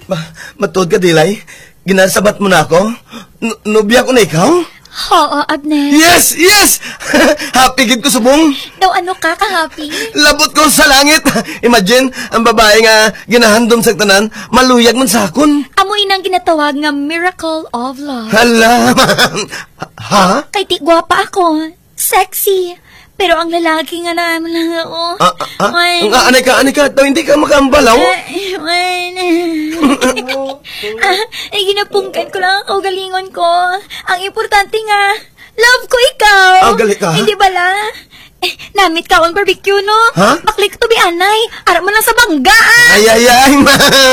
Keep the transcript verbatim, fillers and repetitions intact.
Ma- Matod ka, Dilay. Ginasabat mo na ako. N- Nubya ko na ikaw? Oo, Abner. Yes! Yes! Happy gid ko subong. Daw ano ka ka-happy? Labot ko sa langit. Imagine, ang babae nga ginahandom sa tanan, maluyag man sa akon. Amoy nang ginatawag nga miracle of love. Hala! Ha? Kay ti gwapa ako. Sexy. Pero ang lalaki nga naman lang ako. Ah, ah, ah? Ay. Nga, anay ka, anay ka. Daw, hindi ka makambalaw. Ay, ay, ah, ay, ginapungkan ko lang ang kaugalingon ko. Ang importante nga, love ko ikaw. Ah, gali ka? Hindi bala? Eh, namit ka on barbecue, no? Ha? Baklik to bi anay. Ara mo lang sa bangga, ah. Ay, ay, ay, ma.